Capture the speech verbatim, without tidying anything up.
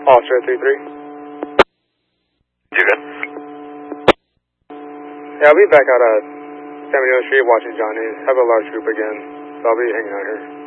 Officer three three. You good? Yeah, I'll be back out at San Diego Street watching Johnny. Have a large group again, so I'll be hanging out here.